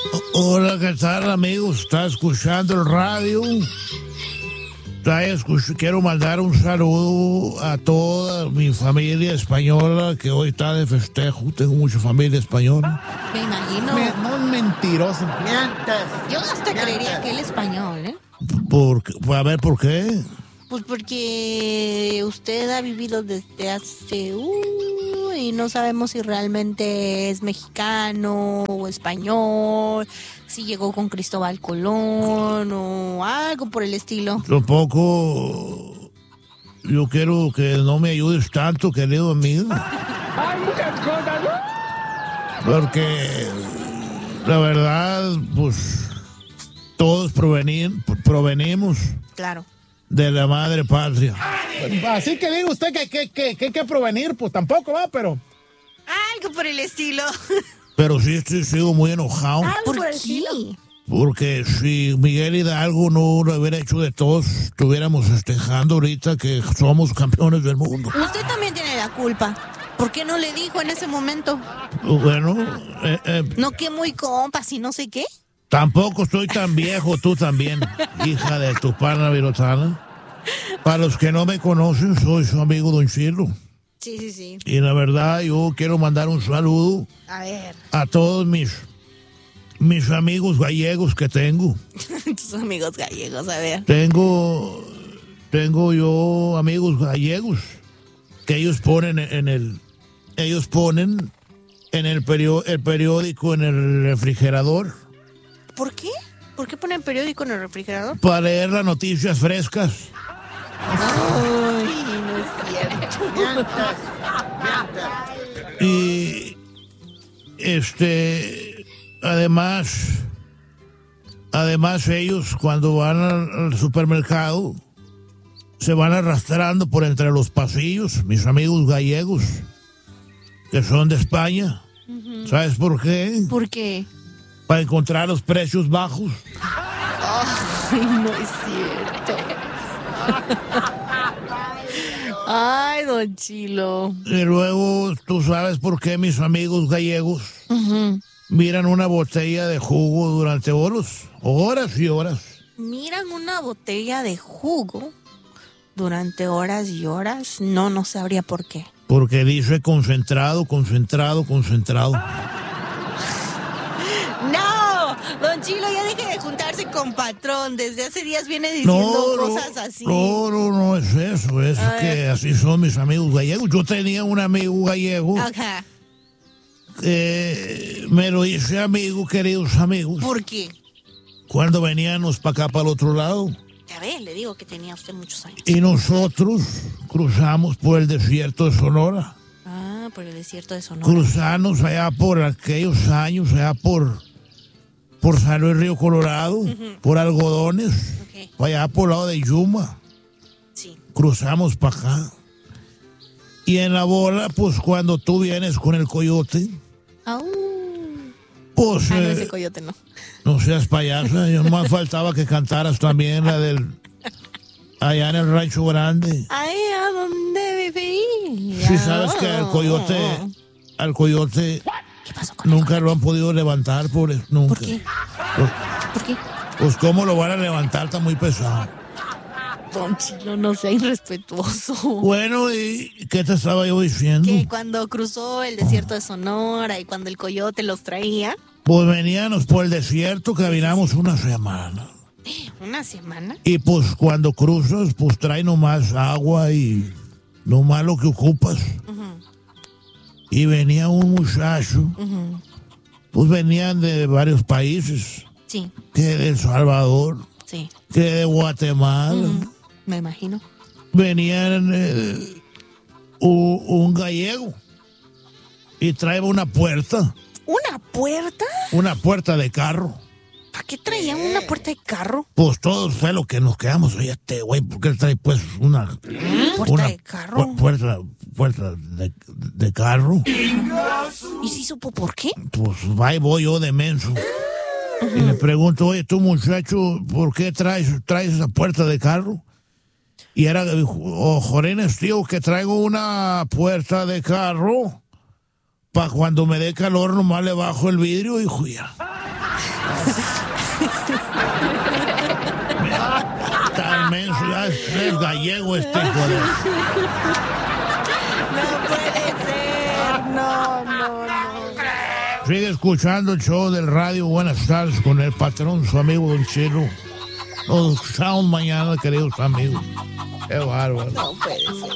Hola, ¿qué tal, amigos? ¿Está escuchando el radio? Quiero mandar un saludo a toda mi familia española que hoy está de festejo. Tengo mucha familia española. Me imagino. No, mentiroso. Yo hasta creería que él es español, ¿eh? A ver, ¿por qué? Pues porque usted ha vivido desde hace... y no sabemos si realmente es mexicano o español, si llegó con Cristóbal Colón o algo por el estilo. Tampoco yo quiero que no me ayudes tanto, querido amigo. Hay muchas cosas, ¿no? Porque la verdad, pues todos provenimos Claro. de la madre patria. Así que diga usted que hay que provenir, pues tampoco va, pero... Algo por el estilo. Pero sí sigo muy enojado. ¿Por qué? Porque si Miguel Hidalgo no lo hubiera hecho de todos, estuviéramos festejando ahorita que somos campeones del mundo. Usted también tiene la culpa. ¿Por qué no le dijo en ese momento? Bueno, No que muy compas y no sé qué. tampoco estoy tan viejo, tú también, hija de tu pana virotana. Para los que no me conocen, soy su amigo Don Chilo. Sí. Y la verdad, yo quiero mandar un saludo A ver, a todos mis amigos gallegos que tengo. tus amigos gallegos, a ver. Tengo yo amigos gallegos que ellos ponen en el periódico en el refrigerador ¿Por qué? ¿Por qué ponen periódico en el refrigerador? para leer las noticias frescas. Ay, no es cierto. Y además ellos cuando van al supermercado se van arrastrando por entre los pasillos, mis amigos gallegos que son de España. ¿Sabes por qué? ¿Por qué? Para encontrar los precios bajos. Ay, no es cierto. Ay, don Chilo. Y luego, ¿tú sabes por qué mis amigos gallegos miran una botella de jugo durante horas y horas? Miran una botella de jugo durante horas y horas. No sabría por qué. Porque dice concentrado. ¡No! Don Chilo, ya deje de juntarse con patrón. Desde hace días viene diciendo cosas así. No es eso. Es que así son mis amigos gallegos. Yo tenía un amigo gallego. Ajá. Me lo hice amigo, queridos amigos. ¿Por qué? Cuando veníamos para acá, para el otro lado. Ya ve, le digo que tenía usted muchos años. Y nosotros cruzamos por el desierto de Sonora. Ah, por el desierto de Sonora. Cruzamos allá por aquellos años, allá por San Luis Río Colorado, por Algodones, Ok. allá por el lado de Yuma. Sí. Cruzamos para acá. Y en la bola, pues cuando tú vienes con el coyote, Au. pues Ah, no, ese coyote no. no seas payasa. Yo nomás faltaba que cantaras también la del allá en el Rancho Grande. Ay, ¿a dónde viví? Si sabes que al coyote ¿Qué pasó con él? nunca lo han podido levantar, pobre, nunca. ¿Por qué? Pues, ¿Por qué? pues cómo lo van a levantar, está muy pesado. Don Chilo, no sea irrespetuoso. Bueno, ¿y qué te estaba yo diciendo? Que cuando cruzó el desierto de Sonora y cuando el coyote los traía, Pues veníamos por el desierto, caminamos una semana. ¿una semana? Y pues cuando cruzas, pues trae nomás agua y nomás lo que ocupas. Y venía un muchacho, pues venían de varios países, Sí, que de El Salvador, sí. que de Guatemala. Me imagino. Venían un gallego y traía una puerta ¿Una puerta? de carro. ¿Para qué traían una puerta de carro? Pues todo fue lo que nos quedamos. Oye, este güey, ¿por qué él trae pues una ¿Puerta de carro? Puerta de carro? ¿Y si supo por qué? Pues voy yo de menso. Y le pregunto, oye, tú muchacho, ¿por qué traes esa puerta de carro? Y era, Jorines, tío, que traigo una puerta de carro para cuando me dé calor nomás le bajo el vidrio y ya. Tan menso, ya es gallego este hijo de... No puede ser. No. Sigue escuchando el show del radio. Buenas tardes con el patrón, su amigo Don Chilo. Nos escuchamos mañana, queridos amigos. Qué bárbaro. No puede ser.